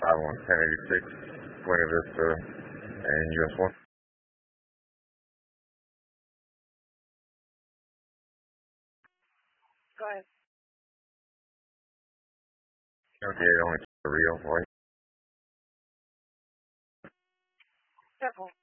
on 1086, Buena Vista, and US 1. Go ahead. Okay, only real, right? Definitely.